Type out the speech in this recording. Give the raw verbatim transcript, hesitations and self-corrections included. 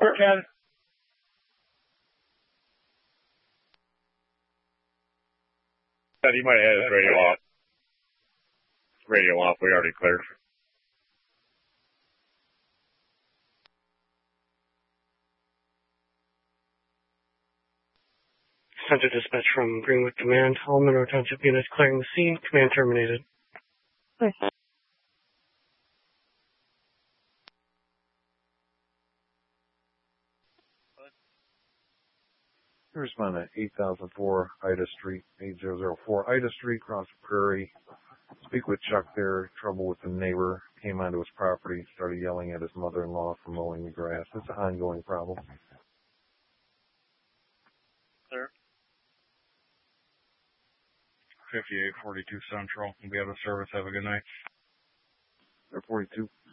four ten. He might have had his radio off. Radio off. We already cleared. Center dispatch from Greenwood Command. All Monroe Township units clearing the scene. Command terminated. Okay. Respond to eight thousand four Ida Street, eight thousand four Ida Street, across the prairie. Speak with Chuck there. Trouble with the neighbor. Came onto his property, started yelling at his mother-in-law for mowing the grass. It's an ongoing problem. Sir. fifty-eight forty-two Central. We have a service. Have a good night. They're forty-two.